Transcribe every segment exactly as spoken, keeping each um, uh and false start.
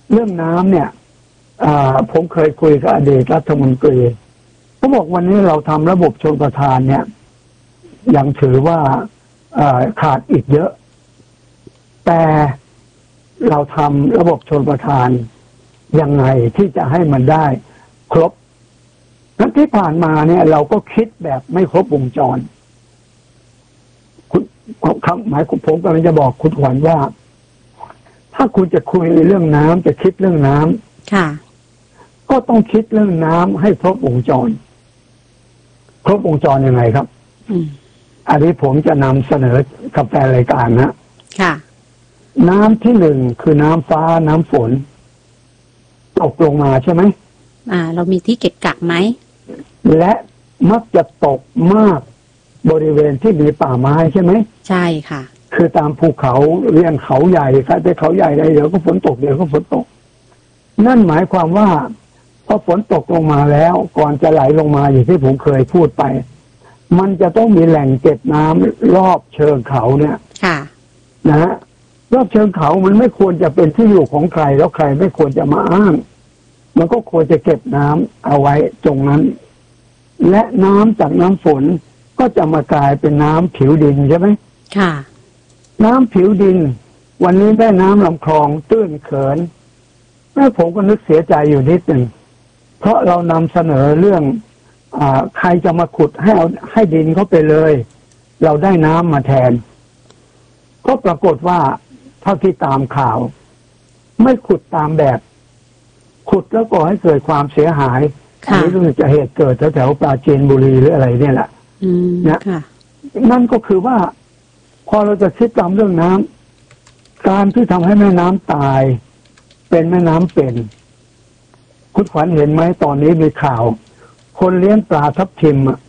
เรื่องน้ำเนี่ยผมเคยคุยกับอดีตรัฐมนตรีเขาบอกวันนี้เราทำระบบชลประทานเนี่ยยังถือว่าขาดอีกเยอะแต่เราทำระบบชลประทานยังไงที่จะให้มันได้ครบนั้นที่ผ่านมาเนี่ยเราก็คิดแบบไม่ครบวงจรคุณคำหมายของผมกำลังจะบอกคุณขวัญว่าถ้าคุณจะคุยเรื่องน้ำจะคิดเรื่องน้ำค่ะก็ต้องคิดเรื่องน้ำให้ครบวงจรครบวงจรยังไงครับอันนี้ผมจะนำเสนอกับแฟนรายการนะค่ะน้ำที่หนึ่งคือน้ำฟ้าน้ำฝนตกลงมาใช่ไหมอ่าเรามีที่เก็บกักไหมและมักจะตกมากบริเวณที่มีป่าไม้ใช่ไหมใช่ค่ะคือตามภูเขาเรียงเขาใหญ่ครับไปเขาใหญ่ได้เดี๋ยวก็ฝนตกเดี๋ยวก็ฝนตกนั่นหมายความว่าพอฝนตกลงมาแล้วก่อนจะไหลลงมาอย่างที่ผมเคยพูดไปมันจะต้องมีแหล่งเก็บน้ำรอบเชิงเขาเนี่ยค่ะนะฮะรอบเชิงเขามันไม่ควรจะเป็นที่อยู่ของใครแล้วใครไม่ควรจะมาอ้างมันก็ควรจะเก็บน้ำเอาไว้ตรงนั้นและน้ำจากน้ำฝนก็จะมากลายเป็นน้ำผิวดินใช่ไหมค่ะน้ำผิวดินวันนี้แม่น้ำลำคลองตื้นเขินแม่ผมก็นึกเสียใจอยู่นิดหนึ่งเพราะเรานำเสนอเรื่องอ่าใครจะมาขุดให้เอาให้ดินเขาไปเลยเราได้น้ำมาแทนก็ปรากฏว่าเท่าที่ตามข่าวไม่ขุดตามแบบขุดแล้วก่อให้เกิดความเสียหายอันนี้รู้สึกจะเหตุเกิดแถวๆปราจีนบุรีหรืออะไรเนี่ยแหละนะนั่นก็คือว่าพอเราจะคิดตามเรื่องน้ำการที่ทำให้แม่น้ำตายเป็นแม่น้ำเป็นคุณขวัญเห็นไหมตอนนี้มีข่าวคนเลี้ยงปลาทับทิมอ่ะ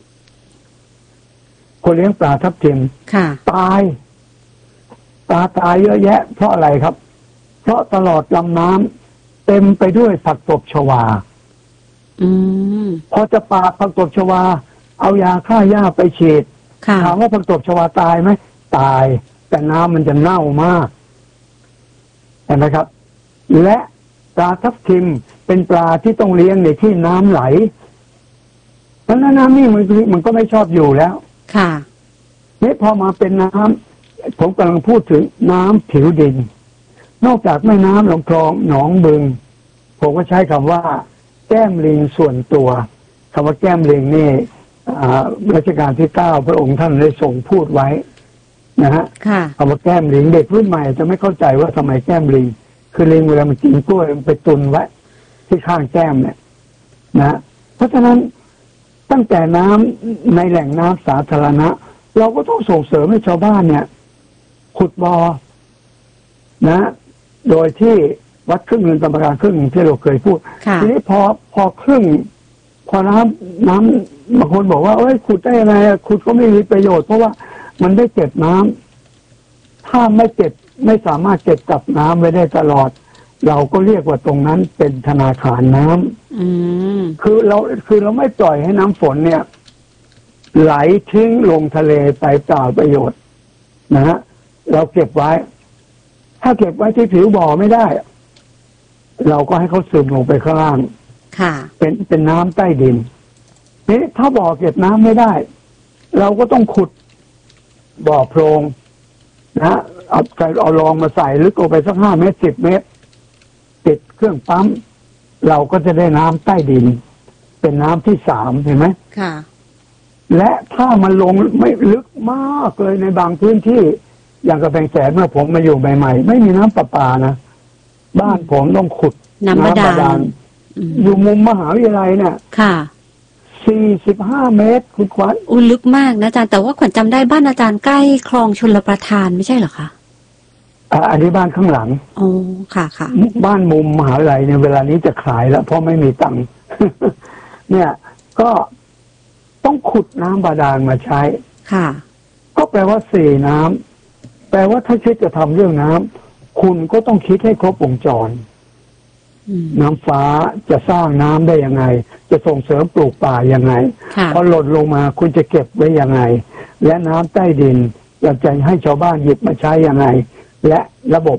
คนเลี้ยงปลาทับทิมตายปลาตายเยอะแยะเพราะอะไรครับเพราะตลอดลำน้ำเต็มไปด้วยผักตบชวาอืมพอจะปาผักตบชวาเอายาฆ่าหญ้าไปฉีดถามว่าผักตบชวาตายไหมตายแต่น้ำมันจะเน่ามากเห็นไหมครับและปลาทับทิมเป็นปลาที่ต้องเลี้ยงในที่น้ำไหลเพราะน้ำนี่มันมันก็ไม่ชอบอยู่แล้วค่ะนี่พอมาเป็นน้ำผมกำลังพูดถึงน้ำผิวดินนอกจากแม่น้ำลำคลองหนองบึงผมก็ใช้คำว่าแก้มลิงส่วนตัวคำว่าแก้มลิงนี่รัชกาลที่เก้าพระองค์ท่านได้ทรงพูดไว้นะฮะคำว่าแก้มลิงเด็กรุ่นใหม่จะไม่เข้าใจว่าทำไมแก้มลิงคือลิงเวลามันกินกล้วยมันไปตุนไว้ที่ข้างแก้มเนี่ยนะเพราะฉะนั้นตั้งแต่น้ำในแหล่งน้ำสาธารณะเราก็ต้องส่งเสริมให้ชาวบ้านเนี่ยขุดบ่อนะโดยที่วัดครึ่งหนึ่งกรรมการครึ่งที่เราเคยพูดทีนี้พอพอครึ่งพอน้ำน้ำบางคนบอกว่าเอ้ยขุดได้ยังไงขุดก็ไม่มีประโยชน์เพราะว่ามันได้เก็บน้ำถ้าไม่เก็บไม่สามารถเก็บกับน้ำไว้ได้ตลอดเราก็เรียกว่าตรงนั้นเป็นธนาคารน้ำอืมคือเราคือเราไม่ปล่อยให้น้ำฝนเนี่ยไหลทิ้งลงทะเลไปเปล่าประโยชน์นะฮะเราเก็บไว้ถ้าเก็บไว้ที่ผิวบ่อไม่ได้เราก็ให้เขาซึมลงไปข้างล่างค่ะเป็นเป็นน้ำใต้ดินนี่ถ้าบ่อเก็บน้ำไม่ได้เราก็ต้องขุดบ่อโพรงนะเอาเอารองมาใส่ลึกลงไปสักห้าเมตรสิบเมตรติดเครื่องปั๊มเราก็จะได้น้ำใต้ดินเป็นน้ำที่สามเห็นไหมค่ะและถ้ามันลงไม่ลึกมากเลยในบางพื้นที่อย่างกระแพงแสนเมื่อผมมาอยู่ใหม่ๆไม่มีน้ำประปานะบ้านผมต้องขุดน้ำบาดาลอยู่มุมมหาวิทยาลัยเนี่ยค่ะสี่สิบห้าเมตรคุณขวัญอุ้ยลึกมากนะอาจารย์แต่ว่าขวัญจำได้บ้านอาจารย์ใกล้คลองชลประทานไม่ใช่เหรอคะอ่าอันนี้บ้านข้างหลังอ๋อค่ะค่ะบ้านมุมมหาวิทยาลัยเนี่ยเวลานี้จะขายแล้วเพราะไม่มีตังค์ เนี่ยก็ต้องขุดน้ำบาดาลมาใช้ค่ะก็แปลว่าสี่น้ำแปลว่าถ้าคิดจะทำเรื่องน้ำคุณก็ต้องคิดให้ครบวงจรน้ำฟ้าจะสร้างน้ำได้ยังไงจะส่งเสริมปลูกป่ายังไงพอหล่นลงมาคุณจะเก็บไว้ยังไงและน้ำใต้ดินอยากจะให้ชาวบ้านหยิบมาใช้ยังไงและระบบ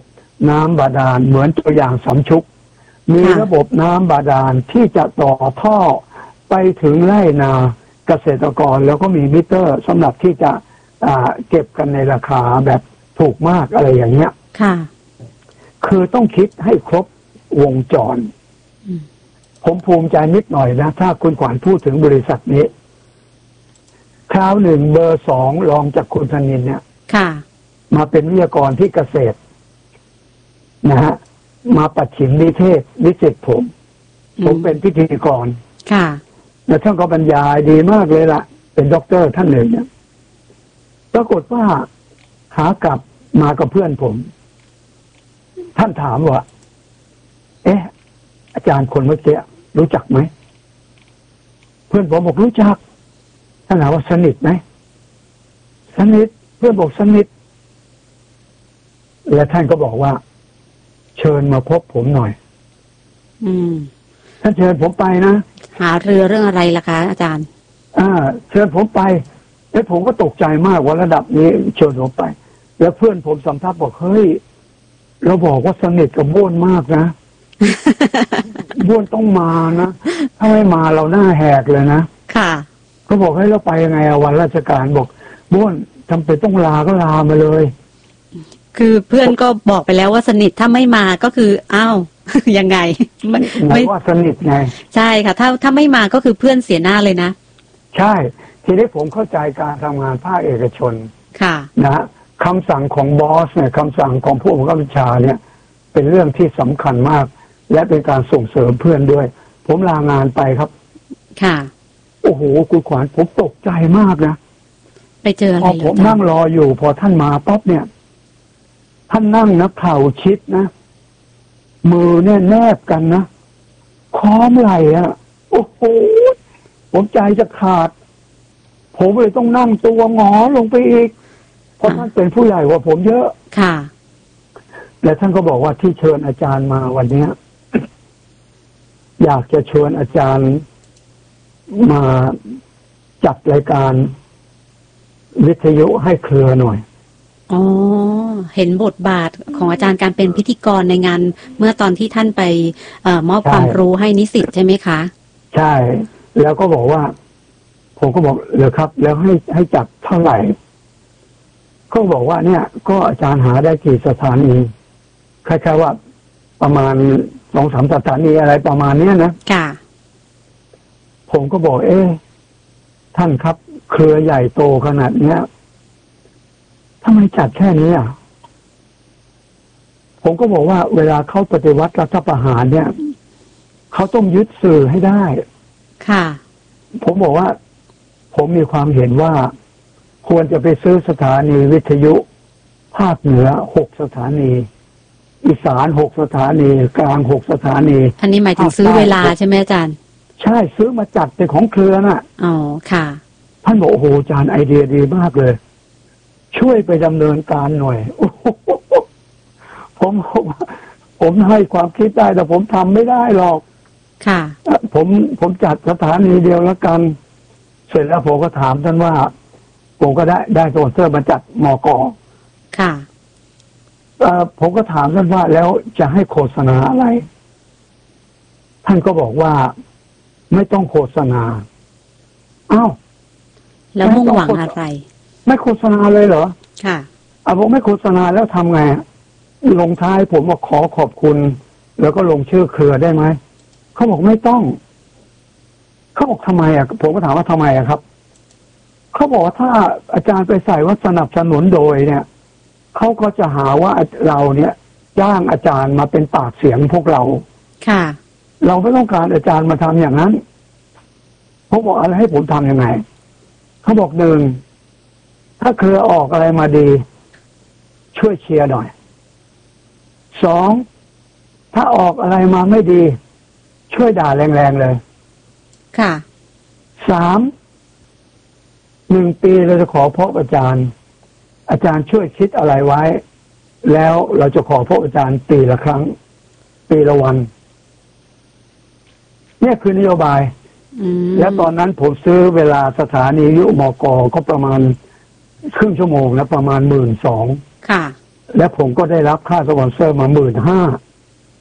น้ำบาดาลเหมือนตัวอย่างสำชุกมีระบบน้ำบาดาลที่จะต่อท่อไปถึงไร่นาเกษตรกรแล้วก็มีมิเตอร์สำหรับที่จะเก็บกันในราคาแบบถูกมากอะไรอย่างเงี้ยค่ะคือต้องคิดให้ครบวงจรผมภูมิใจนิดหน่อยนะถ้าคุณขวัญพูดถึงบริษัทนี้คราวหนึ่งเบอร์สองรองจากคุณธนินเนี่ยค่ะมาเป็นวิทยากรที่เกษตรนะฮะมาปัดฉิมนิเทศนิสิตผมผมเป็นพิธีกรค่ะแล้วท่านก็บรรยายดีมากเลยล่ะเป็นด็อกเตอร์ท่านหนึ่งเนี่ยปรากฏว่าขากลับมากับเพื่อนผมท่านถามว่าเอ๊ะอาจารย์คนเมื่อกี้รู้จักไหมเพื่อนผมบอกรู้จักท่านถามว่าสนิทไหมสนิทเพื่อนบอกสนิทและท่านก็บอกว่าเชิญมาพบผมหน่อยอืมท่านเชิญผมไปนะหาเรือเรื่องอะไรล่ะคะอาจารย์อ่าเชิญผมไปแล้วผมก็ตกใจมากว่าระดับนี้เชิญผมไปแล้วเพื่อนผมสัมภาษณ์บอกเฮ้ยเราบอกว่าสนิทกับบ้วนมากนะบ้วนต้องมานะถ้าไม่มาเราหน้าแหกเลยนะค่ะเขาบอกให้เราไปยังไงวันราชการบอกบ้วนจำเป็นต้องลาก็ลามาเลยคือเพื่อนก็บอกไปแล้วว่าสนิทถ้าไม่มาก็คืออ้าวยังไงไม่ไม่ว่าสนิทไงใช่ค่ะถ้าถ้าไม่มาก็คือเพื่อนเสียหน้าเลยนะใช่ทีนี้ผมเข้าใจการทำงานภาคเอกชนค่ะนะคำสั่งของบอสเนี่ยคำสั่งของผู้บังคับบัญชาเนี่ยเป็นเรื่องที่สำคัญมากและเป็นการส่งเสริมเพื่อนด้วยผมลางานไปครับค่ะโอ้โหคุณขวัญผมตกใจมากนะไปเจออะไรพอผมนั่งรออยู่พอท่านมาปั๊บเนี่ยท่านนั่งนะเข่าชิดนะมือเนี่ยแนบกันนะค้อมไหล่อะโอ้โหผมใจจะขาดผมเลยต้องนั่งตัวงอลงไปอีกเพราะท่านเป็นผู้ใหญ่กว่าผมเยอะค่ะและท่านก็บอกว่าที่เชิญอาจารย์มาวันนี้ อยากจะชวนอาจารย์มาจัดรายการวิทยุให้เครือหน่อยอ๋อเห็นบทบาทของอาจารย์การเป็นพิธีกรในงานเมื่อตอนที่ท่านไปเอ่อมอบความรู้ให้นิสิตใช่ไหมคะใช่แล้วก็บอกว่าผมก็บอกเลยครับแล้วให้ให้จัดเท่าไหร่ก็บอกว่าเนี่ยก็อาจารย์หาได้กี่สถานีคล้ายๆว่าประมาณสองสามสถานีอะไรประมาณนี้นะค่ะผมก็บอกเอ๊ะท่านครับเครือใหญ่โตขนาดเนี้ยทำไมจัดแค่นี้อ่ะผมก็บอกว่าเวลาเขาปฏิวัติรัฐประหารเนี่ยเขาต้องยึดสื่อให้ได้ค่ะผมบอกว่าผมมีความเห็นว่าควรจะไปซื้อสถานีวิทยุภาคเหนือหกสถานีอีสานหกสถานีกลางหกสถานีอันนี้หมายถึงซื้อเวลาใช่ไหมอาจารย์ใช่ซื้อมาจัดเป็นของเครือน่ะอ๋อค่ะท่านบอกโอ้โหอาจารย์ไอเดียดีมากเลยช่วยไปดำเนินการหน่อยผมผมให้ความคิดได้แต่ผมทำไม่ได้หรอกค่ะผมผมจัดสถานีเดียวแล้วกันเสร็จแล้วผมก็ถามท่านว่าผมก็ได้ได้สปอนเซอร์มาจัดมก.ค่ะเอ่อผมก็ถามท่านว่าแล้วจะให้โฆษณาอะไรท่านก็บอกว่าไม่ต้องโฆษณาอ้าวแล้วมุ่งหวังอะไรไม่โฆษณาเลยเหรอค่ะอ่ะผมไม่โฆษณาแล้วทำไงลงท้ายผมบอกขอขอบคุณแล้วก็ลงชื่อเครือได้ไหมเขาบอกไม่ต้องเขาบอกทำไมอ่ะผมก็ถามว่าทำไมอ่ะครับเขาบอกว่าถ้าอาจารย์ไปใส่ว่าสนับสนุนโดยเนี่ยเขาก็จะหาว่าเราเนี่ยจ้างอาจารย์มาเป็นปากเสียงพวกเราค่ะเราไม่ต้องการอาจารย์มาทำอย่างนั้นเขาบอกอะไรให้ผมทำยังไงเขาบอกหนึ่งถ้าเครือออกอะไรมาดีช่วยเชียร์หน่อยสองถ้าออกอะไรมาไม่ดีช่วยด่าแรงๆเลยค่ะสามหนึ่งปีเราจะขอพบอาจารย์อาจารย์ช่วยคิดอะไรไว้แล้วเราจะขอพบอาจารย์ปีละครั้งปีละวันเนี่ยคือนโยบายและตอนนั้นผมซื้อเวลาสถานียุมกก็ประมาณครึ่งชั่วโมงแล้วประมาณหมื่นสองค่ะและผมก็ได้รับค่าสปอนเซอร์มาหมื่นห้า